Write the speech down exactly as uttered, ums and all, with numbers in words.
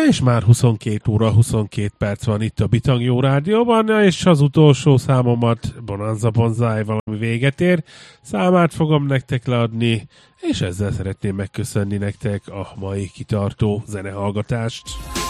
És már huszonkét óra huszonkét perc van itt a Bitang Jó Rádióban, és az utolsó számomat, Bonanza Bonzai valami véget ér, számát fogom nektek leadni, és ezzel szeretném megköszönni nektek a mai kitartó zenehallgatást.